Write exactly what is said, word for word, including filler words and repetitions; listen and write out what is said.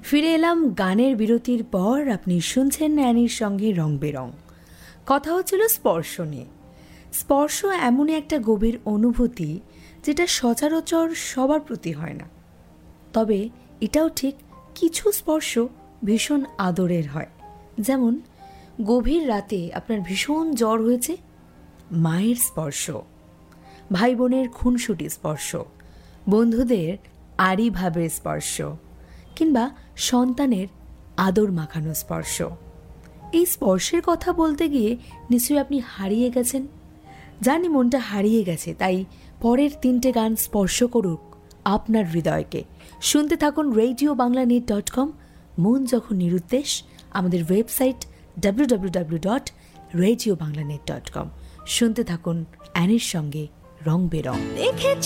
ফিরে এলাম গানের বিরতির পর। আপনি শুনছেন অ্যানির সঙ্গে রং বেরং। কথা হচ্ছিল স্পর্শ নিয়ে। স্পর্শ এমনই একটা গভীর অনুভূতি যেটা সচরাচর সবার প্রতি হয় না। তবে এটাও ঠিক, কিছু স্পর্শ ভীষণ আদরের হয়। যেমন গভীর রাতে আপনার ভীষণ জ্বর হয়েছে, মায়ের স্পর্শ, ভাই বোনের খুনসুটি স্পর্শ, বন্ধুদের আড়ি ভাবের স্পর্শ, কিংবা সন্তানের আদর মাখানো স্পর্শ। এই স্পর্শের কথা বলতে গিয়ে নিশ্চয়ই আপনি হারিয়ে গেছেন। জানি মনটা হারিয়ে গেছে, তাই পরের তিনটে গান স্পর্শ করুক আপনার হৃদয়কে। শুনতে থাকুন radio Bangla net dot com. মন যখন নিরুদ্দেশ, আমাদের website W W W dot radio Bangla net dot com. শুনতে থাকুন অ্যানির সঙ্গে রং বেরং।